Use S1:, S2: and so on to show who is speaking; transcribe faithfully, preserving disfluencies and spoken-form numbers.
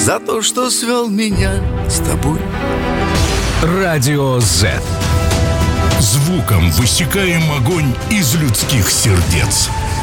S1: за то, что свел меня с тобой.
S2: Радио Z.
S3: Звуком высекаем огонь из людских сердец.